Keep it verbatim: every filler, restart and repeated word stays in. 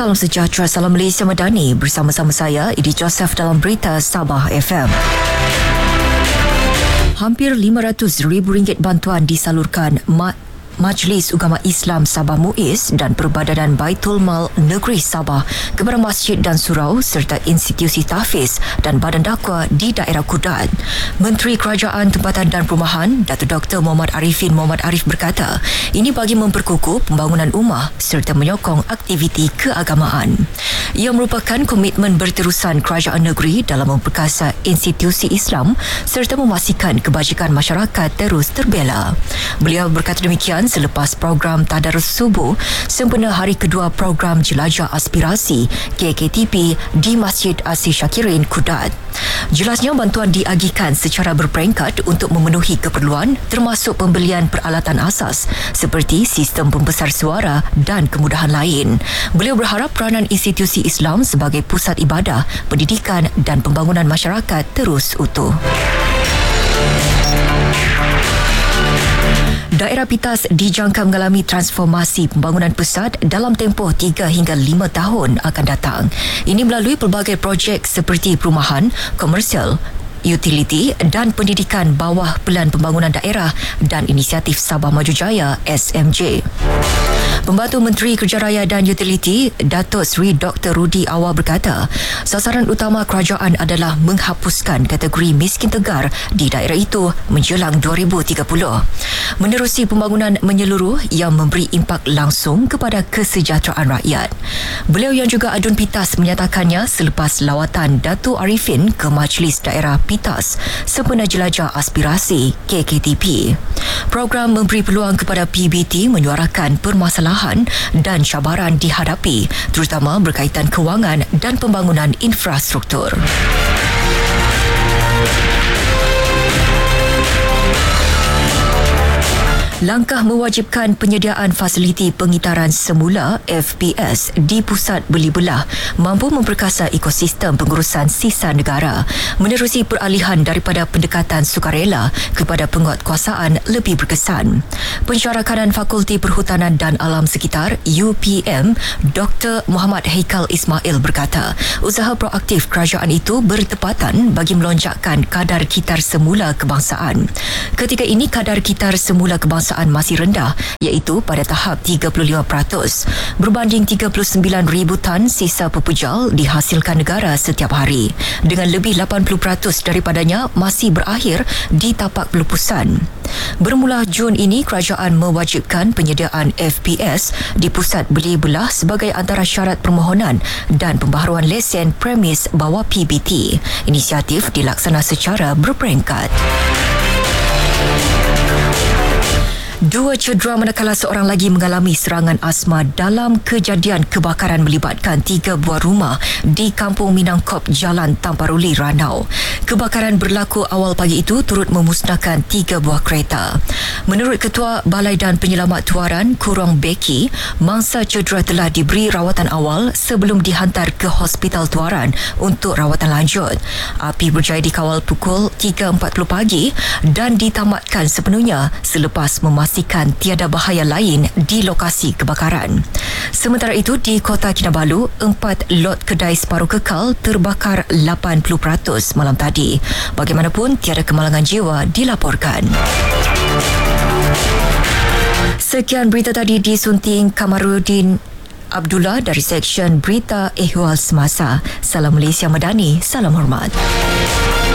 Salam sejahtera, salam Malaysia Madani. Bersama-sama saya, Idi Joseph dalam Berita Sabah F M. Hampir lima ratus ribu ringgit bantuan disalurkan Ma- Majlis Ugama Islam Sabah Muiz dan Perbadanan Baitul Mal Negeri Sabah kepada masjid dan surau serta institusi tahfiz dan badan dakwah di daerah Kudat. Menteri Kerajaan Tempatan dan Perumahan Datuk Doktor Muhammad Arifin Muhammad Arif berkata, ini bagi memperkukuh pembangunan ummah serta menyokong aktiviti keagamaan. Ia merupakan komitmen berterusan kerajaan negeri dalam memperkasa institusi Islam serta memastikan kebajikan masyarakat terus terbela. Beliau berkata demikian selepas program Tadarus Subuh sempena hari kedua program Jelajah Aspirasi K K T P di Masjid Asy Syakirin Kudat. Jelasnya bantuan diagihkan secara berperingkat untuk memenuhi keperluan termasuk pembelian peralatan asas seperti sistem pembesar suara dan kemudahan lain. Beliau berharap peranan institusi Islam sebagai pusat ibadah, pendidikan dan pembangunan masyarakat terus utuh. Daerah Pitas dijangka mengalami transformasi pembangunan pesat dalam tempoh tiga hingga lima tahun akan datang. Ini melalui pelbagai projek seperti perumahan, komersial, utiliti dan pendidikan bawah Pelan Pembangunan Daerah dan Inisiatif Sabah Maju Jaya S M J. Pembantu Menteri Kerja Raya dan Utiliti, Datuk Seri Doktor Rudi Awar berkata, sasaran utama kerajaan adalah menghapuskan kategori miskin tegar di daerah itu menjelang dua ribu tiga puluh. Menerusi pembangunan menyeluruh yang memberi impak langsung kepada kesejahteraan rakyat. Beliau yang juga Adun Pitas menyatakannya selepas lawatan Datuk Arifin ke Majlis Daerah Pitas sempena Jelajah Aspirasi K K T P. Program memberi peluang kepada P B T menyuarakan permasalahan dan cabaran dihadapi, terutama berkaitan kewangan dan pembangunan infrastruktur. Langkah mewajibkan penyediaan fasiliti pengitaran semula F P S di pusat beli belah mampu memperkasa ekosistem pengurusan sisa negara menerusi peralihan daripada pendekatan sukarela kepada penguatkuasaan lebih berkesan. Pensyarah kanan Fakulti Perhutanan dan Alam Sekitar U P M Doktor Muhammad Haikal Ismail berkata, usaha proaktif kerajaan itu bertepatan bagi melonjakkan kadar kitar semula kebangsaan. Ketika ini kadar kitar semula kebangsaan masih rendah iaitu pada tahap tiga puluh lima peratus berbanding tiga puluh sembilan ribu tan sisa pepejal dihasilkan negara setiap hari, dengan lebih lapan puluh peratus daripadanya masih berakhir di tapak pelepusan. Bermula Jun ini, kerajaan mewajibkan penyediaan F P S di pusat beli belah sebagai antara syarat permohonan dan pembaharuan lesen premis bawah P B T. Inisiatif dilaksana secara berperingkat. Dua cedera manakala seorang lagi mengalami serangan asma dalam kejadian kebakaran melibatkan tiga buah rumah di Kampung Minangkop, Jalan Tamparuli, Ranau. Kebakaran berlaku awal pagi itu turut memusnahkan tiga buah kereta. Menurut Ketua Balai dan Penyelamat Tuaran, Kurong Beki, mangsa cedera telah diberi rawatan awal sebelum dihantar ke Hospital Tuaran untuk rawatan lanjut. Api berjaya dikawal pukul tiga empat puluh pagi dan ditamatkan sepenuhnya selepas memastikan pastikan tiada bahaya lain di lokasi kebakaran. Sementara itu, di Kota Kinabalu, empat lot kedai separuh kekal terbakar lapan puluh peratus malam tadi. Bagaimanapun, tiada kemalangan jiwa dilaporkan. Sekian berita tadi disunting Kamarudin Abdullah dari Seksyen Berita Ehwal Semasa. Salam Malaysia Madani, salam hormat.